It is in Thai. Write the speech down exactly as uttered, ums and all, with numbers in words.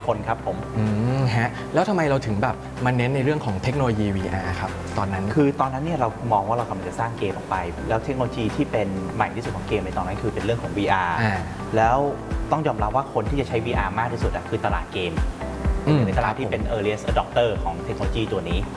คนครับผมอืมฮะแล้วทำไมเราถึงแบบมาเน้นในเรื่องของเทคโนโลยี วี อาร์ ครับตอนนั้นคือตอนนั้นเนี่ยเรามองว่าเรากำลังจะสร้างเกมออกไปแล้วเทคโนโลยีที่เป็นใหม่ที่สุดของเกมในตอนนั้นคือเป็นเรื่องของ วี อาร์ แล้วต้องยอมรับว่าคนที่จะใช้ วี อาร์ มากที่สุดคือตลาดเกมในตลาดที่เป็น earliest adopter ของเทคโนโลยีตัวนี้